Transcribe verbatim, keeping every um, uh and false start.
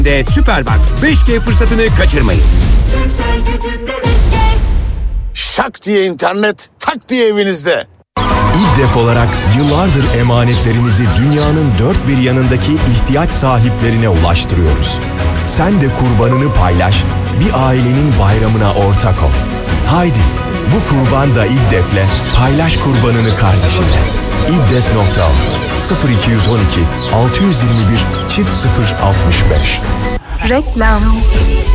de Superbox beş G fırsatını kaçırmayın. Şak diye internet, tak diye evinizde. İddef olarak yıllardır emanetlerinizi dünyanın dört bir yanındaki ihtiyaç sahiplerine ulaştırıyoruz. Sen de kurbanını paylaş, bir ailenin bayramına ortak ol. Haydi, bu kurban da İddef'le paylaş kurbanını kardeşinle. İddef nokta o sıfır iki on iki altı yüz yirmi bir çift sıfır altmış beş. Reklam.